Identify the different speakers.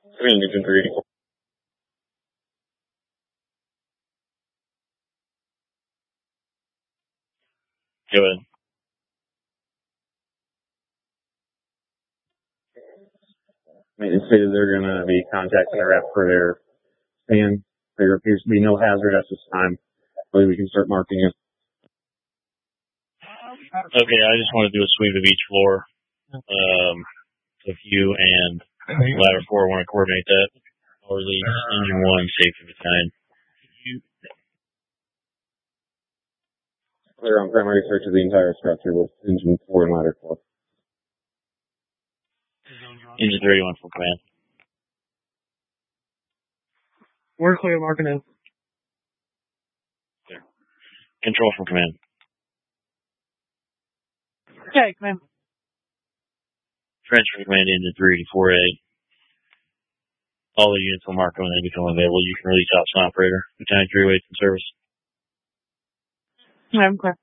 Speaker 1: Engine 3. Go ahead. Maintenance stated they're going to be contacting the rep for their span. There appears to be no hazard at this time. Hopefully we can start marking it. Okay, I just want to do a sweep of each floor. If you and Ladder 4 want to coordinate that, or the Engine 1 safety battalion. Clear on primary search of the entire structure with Engine 4 and Ladder 4. Engine 31 for command.
Speaker 2: We're clear, marking in.
Speaker 1: Clear. Control from command.
Speaker 2: Okay, command.
Speaker 1: Transfer command into 384A. All the units will mark when they become available. You can release ops and operator. Battalion 3 waits in service.
Speaker 2: I'm clear.